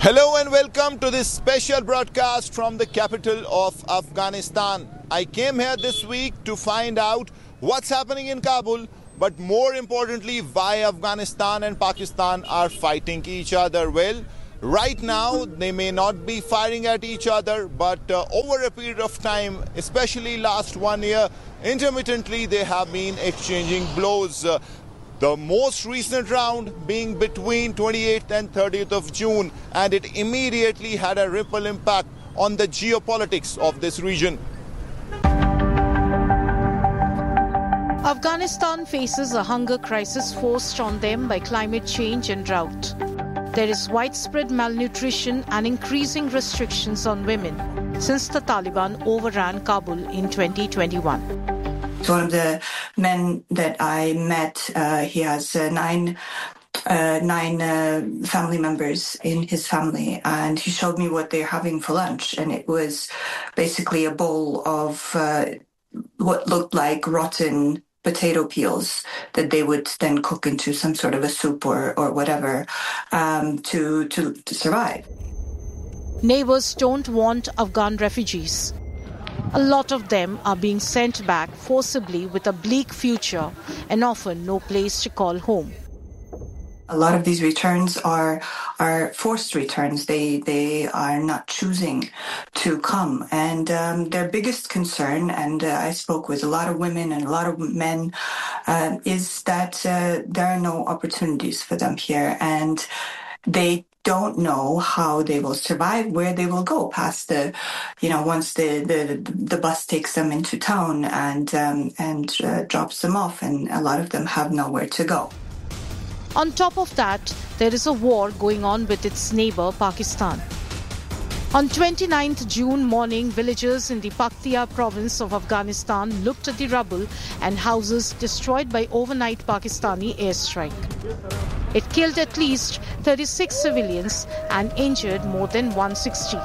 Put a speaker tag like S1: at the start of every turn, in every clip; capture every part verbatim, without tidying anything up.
S1: Hello and welcome to this special broadcast from the capital of Afghanistan. I came here this week to find out what's happening in Kabul, but more importantly, why Afghanistan and Pakistan are fighting each other. Well, right now, they may not be firing at each other, but uh, over a period of time, especially last one year, intermittently, they have been exchanging blows. Uh, The most recent round being between twenty-eighth and thirtieth of June, and it immediately had a ripple impact on the geopolitics of this region.
S2: Afghanistan faces a hunger crisis forced on them by climate change and drought. There is widespread malnutrition and increasing restrictions on women since the Taliban overran Kabul in twenty twenty-one.
S3: One of the men that I met, uh, he has uh, nine, uh, nine uh, family members in his family, and he showed me what they're having for lunch, and it was basically a bowl of uh, what looked like rotten potato peels that they would then cook into some sort of a soup or, or whatever um, to, to, to survive.
S2: Neighbors don't want Afghan refugees. A lot of them are being sent back forcibly with a bleak future and often no place to call home.
S3: A lot of these returns are are forced returns. They they are not choosing to come. And um, their biggest concern, and uh, I spoke with a lot of women and a lot of men, uh, is that uh, there are no opportunities for them here. And they don't know how they will survive, where they will go past the, you know, once the the, the bus takes them into town and um, and uh, drops them off, and a lot of them have nowhere to go.
S2: On top of that, there is a war going on with its neighbor, Pakistan. On twenty-ninth June morning, villagers in the Paktia province of Afghanistan looked at the rubble and houses destroyed by overnight Pakistani airstrike. It killed at least thirty-six civilians and injured more than one hundred sixty.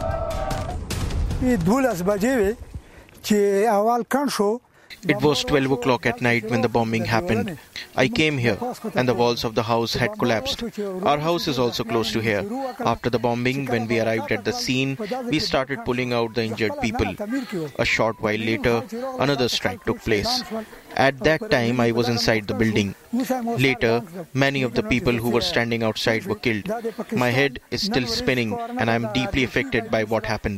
S4: It was twelve o'clock at night when the bombing happened. I came here and the walls of the house had collapsed. Our house is also close to here. After the bombing, when we arrived at the scene, we started pulling out the injured people. A short while later, another strike took place. At that time, I was inside the building. Later, many of the people who were standing outside were killed. My head is still spinning and I am deeply affected by what happened.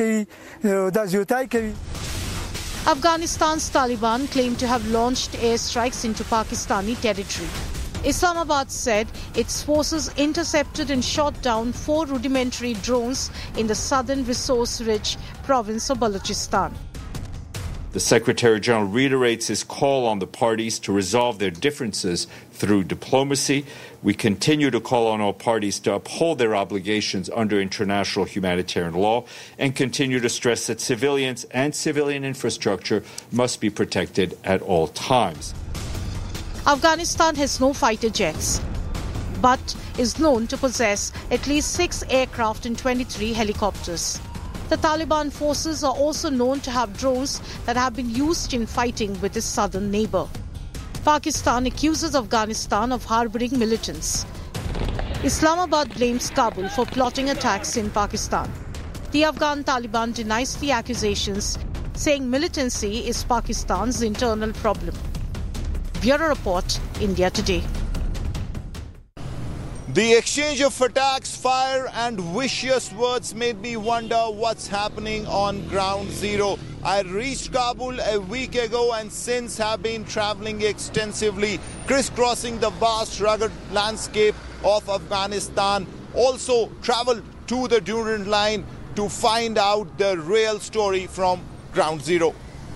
S2: Afghanistan's Taliban claimed to have launched airstrikes into Pakistani territory. Islamabad said its forces intercepted and shot down four rudimentary drones in the southern resource-rich province of Balochistan.
S5: The Secretary-General reiterates his call on the parties to resolve their differences through diplomacy. We continue to call on all parties to uphold their obligations under international humanitarian law and continue to stress that civilians and civilian infrastructure must be protected at all times.
S2: Afghanistan has no fighter jets, but is known to possess at least six aircraft and twenty-three helicopters. The Taliban forces are also known to have drones that have been used in fighting with its southern neighbor. Pakistan accuses Afghanistan of harboring militants. Islamabad blames Kabul for plotting attacks in Pakistan. The Afghan Taliban denies the accusations, saying militancy is Pakistan's internal problem. Bureau Report, India Today.
S1: The exchange of attacks, fire and vicious words made me wonder what's happening on ground zero. I reached Kabul a week ago and since have been traveling extensively, crisscrossing the vast rugged landscape of Afghanistan. Also traveled to the Durand Line to find out the real story from ground zero.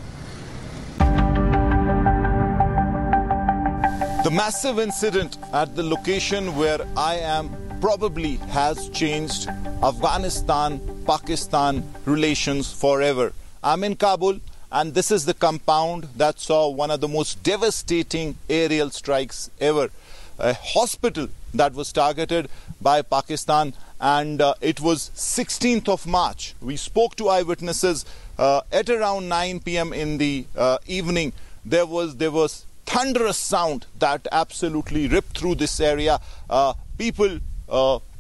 S1: The massive incident at the location where I am probably has changed Afghanistan-Pakistan relations forever. I'm in Kabul and this is the compound that saw one of the most devastating aerial strikes ever. A hospital that was targeted by Pakistan, and uh, it was sixteenth of March. We spoke to eyewitnesses uh, at around nine p m in the uh, evening. There was there was thunderous sound that absolutely ripped through this area. Uh, people uh,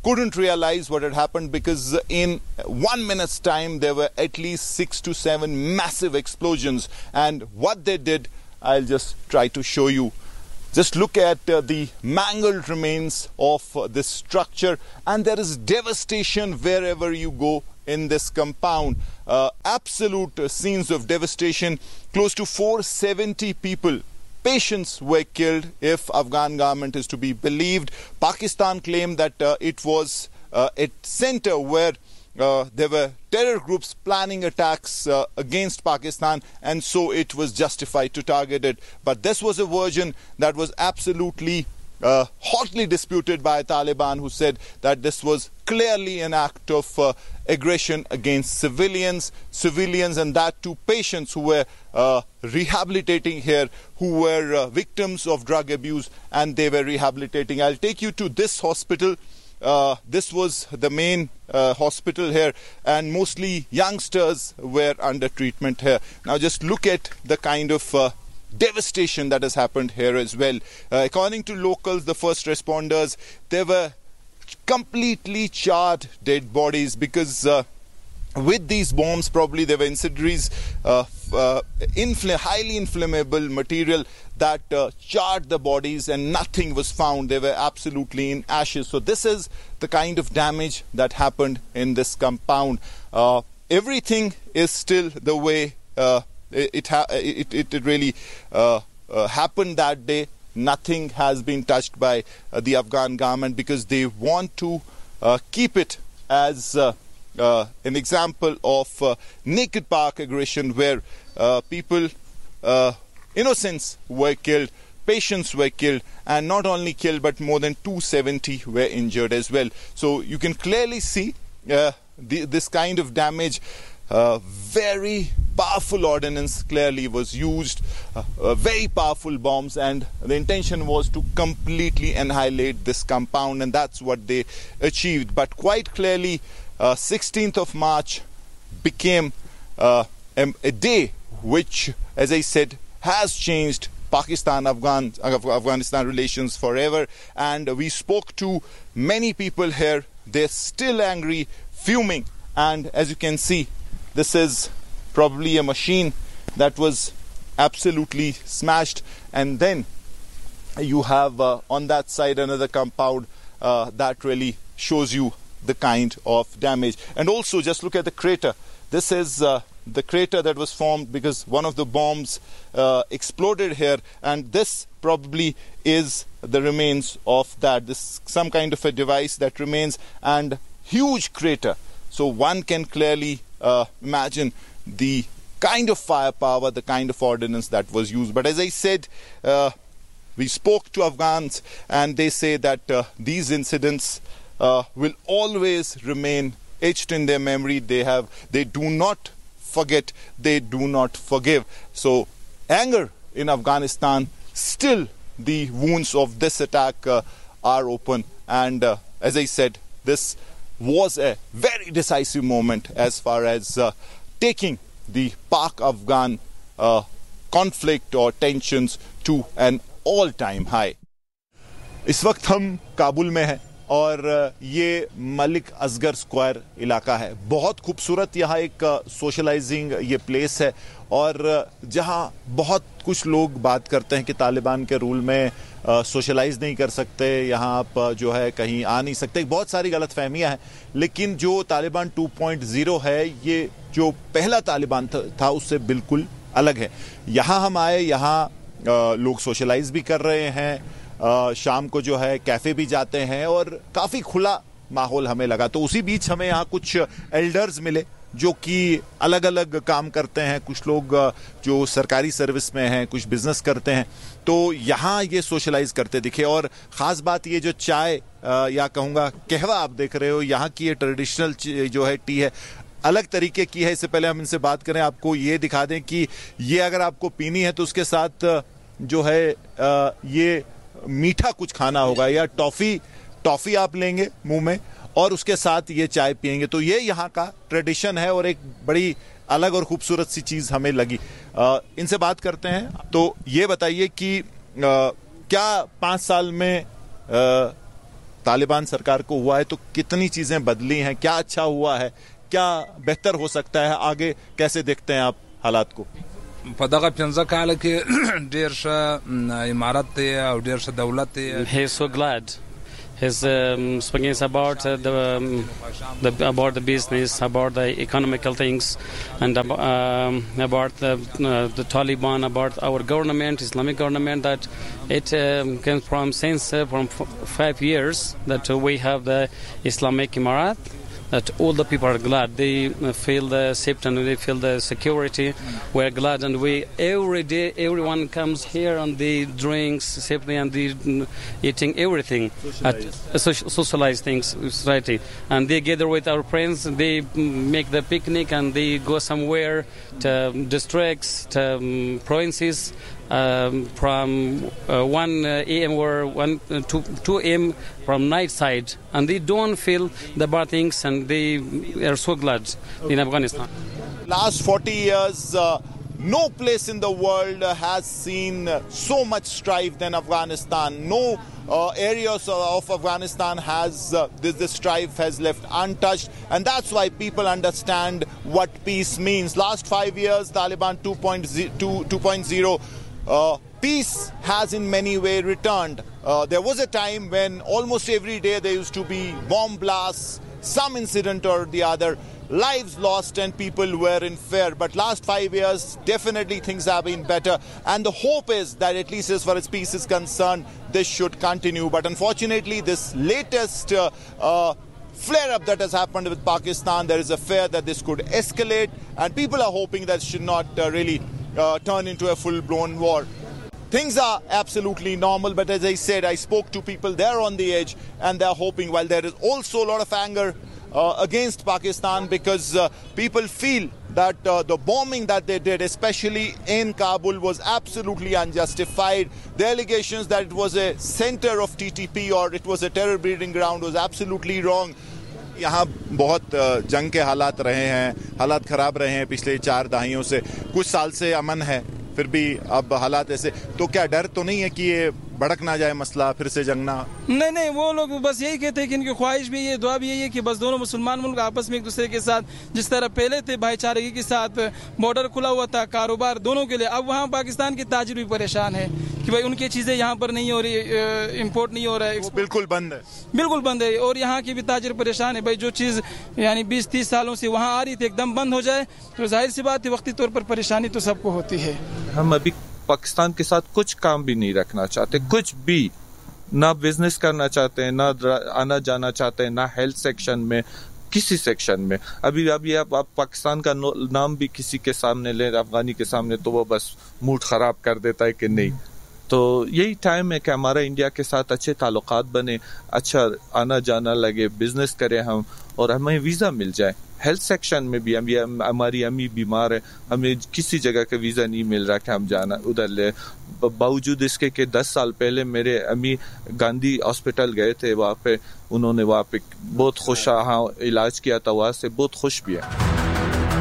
S1: couldn't realize what had happened, because in one minute's time there were at least six to seven massive explosions. And what they did, I'll just try to show you. Just look at uh, the mangled remains of uh, this structure, and there is devastation wherever you go in this compound. Uh, absolute uh, scenes of devastation. Close to four hundred seventy people, patients, were killed, if Afghan government is to be believed. Pakistan claimed that uh, it was uh, a center where Uh, there were terror groups planning attacks uh, against Pakistan, and so it was justified to target it. But this was a version that was absolutely uh, hotly disputed by Taliban, who said that this was clearly an act of uh, aggression against civilians, civilians, and that to patients who were uh, rehabilitating here, who were uh, victims of drug abuse, and they were rehabilitating. I'll take you to this hospital. Uh, this was the main uh, hospital here, and mostly youngsters were under treatment here. Now just look at the kind of uh, devastation that has happened here as well. Uh, according to locals, the first responders, there were completely charred dead bodies, because uh, with these bombs, probably there were incendiaries, uh, uh, infl- highly inflammable material that uh, charred the bodies, and nothing was found. They were absolutely in ashes. So this is the kind of damage that happened in this compound. Uh, everything is still the way uh, it, ha- it, it, it really uh, uh, happened that day. Nothing has been touched by uh, the Afghan government, because they want to uh, keep it as uh, uh, an example of uh, naked park aggression, where uh, people, uh, innocents were killed, patients were killed, and not only killed, but more than two hundred seventy were injured as well. So you can clearly see uh, the, this kind of damage. Uh, very powerful ordnance clearly was used, uh, uh, very powerful bombs, and the intention was to completely annihilate this compound, and that's what they achieved. But quite clearly, uh, sixteenth of March became uh, a, a day which, as I said, has changed Pakistan Afghan Afghanistan relations forever. And we spoke to many people here. They're still angry, fuming, and as you can see, this is probably a machine that was absolutely smashed. And then you have uh, on that side another compound uh, that really shows you the kind of damage. And also just look at the crater. This is uh, the crater that was formed because one of the bombs uh, exploded here, and this probably is the remains of that. This some kind of a device that remains, and huge crater. So one can clearly uh, imagine the kind of firepower, the kind of ordnance that was used. But as I said, uh, we spoke to Afghans, and they say that uh, these incidents uh, will always remain etched in their memory. They have, they do not forget, they do not forgive. So anger in Afghanistan, still the wounds of this attack uh, are open. And uh, as I said, this was a very decisive moment as far as uh, taking the Pak-Afghan uh, conflict or tensions to an all-time high. इस वक्त हम काबुल में हैं और ये Malik Asghar square इलाका है. बहुत खूबसूरत यहाँ एक सोशलाइजिंग ये प्लेस है, और जहाँ बहुत कुछ लोग बात करते हैं कि तालिबान के रूल में सोशलाइज नहीं कर सकते, यहाँ आप जो है कहीं आ नहीं सकते. बहुत सारी गलतफहमियां हैं, लेकिन जो तालिबान टू पॉइंट ज़ीरो है, ये जो पहला तालिबान था उससे बिल्कुल अलग है. यहाँ हम आए, यहाँ लोग सोशलाइज भी कर रहे हैं, आ, शाम को जो है कैफे भी जाते हैं, और काफी खुला माहौल हमें लगा. तो उसी बीच हमें यहाँ कुछ एल्डर्स मिले जो कि अलग अलग काम करते हैं. कुछ लोग जो सरकारी सर्विस में हैं, कुछ बिजनेस करते हैं. तो यहाँ ये सोशलाइज करते दिखे. और ख़ास बात ये जो चाय या कहूँगा कहवा आप देख रहे हो, यहाँ की ये ट्रेडिशनल जो है टी है, अलग तरीके की है. इससे पहले हम इनसे बात करें, आपको ये दिखा दें कि ये अगर आपको पीनी है तो उसके साथ जो है ये मीठा कुछ खाना होगा, या टॉफ़ी टॉफ़ी आप लेंगे मुंह में और उसके साथ ये चाय पिएंगे. तो ये यहाँ का ट्रेडिशन है और एक बड़ी अलग और खूबसूरत सी चीज़ हमें लगी. आ, इनसे बात करते हैं. तो ये बताइए कि आ, क्या पाँच साल में आ, तालिबान सरकार को हुआ है तो कितनी चीज़ें बदली हैं, क्या अच्छा हुआ है, क्या बेहतर हो सकता है, आगे कैसे देखते हैं आप हालात को?
S6: په دغه پنځه کاله کې ډېر ښه امارت دی او ډېر ښه دولت دی.
S7: He is so glad. He's um, speaking about uh, the, um, the about the business, about the economical things, and about, um, about the, uh, the Taliban, about our government, Islamic government. That it um, came from since uh, from f- five years that uh, we have the Islamic Emirat. That all the people are glad. They feel the safety and they feel the security. We're glad, and we every day everyone comes here and they drinks safely and they eating everything, socialize, at, uh, so, socialize things, society, and they gather with our friends. They make the picnic and they go somewhere to districts, to um, provinces. Um, from uh, one a m or one uh, two two a m from night side, and they don't feel the bad things, and they are so glad in Afghanistan.
S1: Last forty years, uh, no place in the world uh, has seen uh, so much strife than Afghanistan. No uh, areas of, of Afghanistan has uh, this, this strife has left untouched, and that's why people understand what peace means. Last five years, Taliban two point oh. Uh, peace has in many ways returned. Uh, there was a time when almost every day there used to be bomb blasts, some incident or the other, lives lost and people were in fear. But last five years, definitely things have been better. And the hope is that at least as far as peace is concerned, this should continue. But unfortunately, this latest uh, uh, flare-up that has happened with Pakistan, there is a fear that this could escalate. And people are hoping that it should not uh, really Uh, turn into a full-blown war. Things are absolutely normal, but as I said, I spoke to people there on the edge, and they're hoping, while there is also a lot of anger uh, against Pakistan, because uh, people feel that uh, the bombing that they did, especially in Kabul, was absolutely unjustified. The allegations that it was a center of T T P or it was a terror breeding ground was absolutely wrong. यहाँ बहुत जंग के हालात रहे हैं, हालात ख़राब रहे हैं पिछले चार दहाइयों से, कुछ साल से अमन है, फिर भी अब हालात ऐसे, तो क्या डर तो नहीं है कि ये भड़क ना जाए मसला, फिर से जंग ना?
S8: नहीं नहीं, वो लोग बस यही कहते हैं कि इनकी ख्वाहिश भी ये, दुआ भी यही है कि बस दोनों मुसलमान मुल्क आपस में एक दूसरे के साथ जिस तरह पहले थे भाईचारे के साथ, बॉर्डर खुला हुआ था, कारोबार दोनों के लिए, अब वहाँ पाकिस्तान के ताजिर भी परेशान है कि भाई उनकी चीज़ें यहाँ पर नहीं हो रही, इम्पोर्ट नहीं हो रहा है,
S1: बिल्कुल बंद है,
S8: बिल्कुल बंद है। और यहाँ के भी ताजिर परेशान है, भाई जो चीज़ यानी बीस तीस सालों से वहाँ आ रही थी एकदम बंद हो जाए तो जाहिर सी बात है वक्ती तौर पर परेशानी तो सबको होती है।
S9: हम अभी पाकिस्तान के साथ कुछ काम भी नहीं रखना चाहते, कुछ भी, ना बिजनेस करना चाहते हैं, ना आना जाना चाहते हैं, ना हेल्थ सेक्शन में, किसी सेक्शन में। अभी अभी आप, आप पाकिस्तान का नाम भी किसी के सामने ले, अफगानी के सामने, तो वो बस मूड खराब कर देता है कि नहीं। तो यही टाइम है कि हमारा इंडिया के साथ अच्छे ताल्लुकात बने, अच्छा आना जाना लगे, बिजनेस करें हम, और हमें वीज़ा मिल जाए। हेल्थ सेक्शन में भी हम, हमारी अम्मी बीमार है, हमें किसी जगह का वीज़ा नहीं मिल रहा कि हम जाना उधर ले, बावजूद इसके कि दस साल पहले मेरे अम्मी गांधी हॉस्पिटल गए थे, वहाँ पे उन्होंने वहाँ पे बहुत खुश, हाँ इलाज किया था, वहाँ से बहुत खुश भी है।